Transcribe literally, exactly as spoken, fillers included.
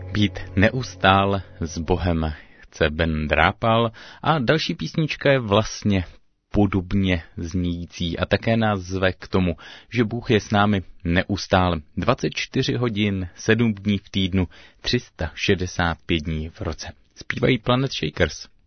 Být neustále s Bohem, chce Ben Drápal, a další písnička je vlastně podobně zníjící a také nás zve k tomu, že Bůh je s námi neustále dvacet čtyři hodin, sedm dní v týdnu, tři sta šedesát pět dní v roce. Zpívají Planet Shakers.